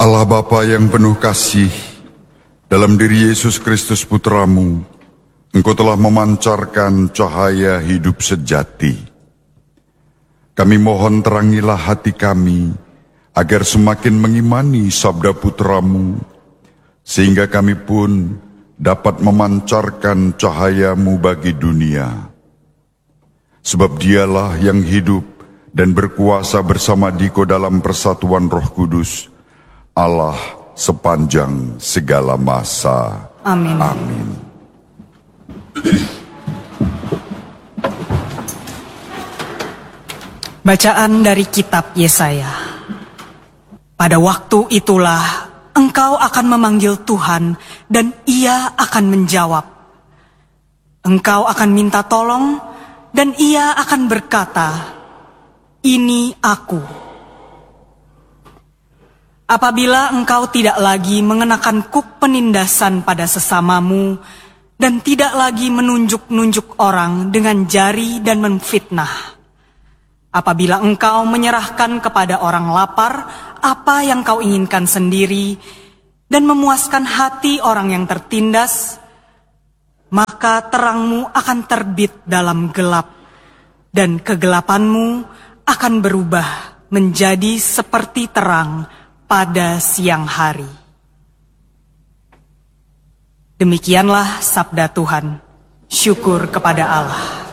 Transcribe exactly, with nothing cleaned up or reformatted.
Allah Bapa yang penuh kasih, dalam diri Yesus Kristus Putramu, Engkau telah memancarkan cahaya hidup sejati. Kami mohon terangilah hati kami, agar semakin mengimani sabda Putramu, sehingga kami pun dapat memancarkan cahayamu bagi dunia. Sebab dialah yang hidup dan berkuasa bersama Diko dalam persatuan Roh Kudus, Allah sepanjang segala masa. Amin. Amin. Bacaan dari kitab Yesaya. Pada waktu itulah engkau akan memanggil Tuhan dan Ia akan menjawab. Engkau akan minta tolong dan Ia akan berkata, "Ini Aku." Apabila engkau tidak lagi mengenakan kuk penindasan pada sesamamu dan tidak lagi menunjuk-nunjuk orang dengan jari dan menfitnah. Apabila engkau menyerahkan kepada orang lapar apa yang kau inginkan sendiri dan memuaskan hati orang yang tertindas, maka terangmu akan terbit dalam gelap dan kegelapanmu akan berubah menjadi seperti terang pada siang hari. Demikianlah sabda Tuhan. Syukur kepada Allah.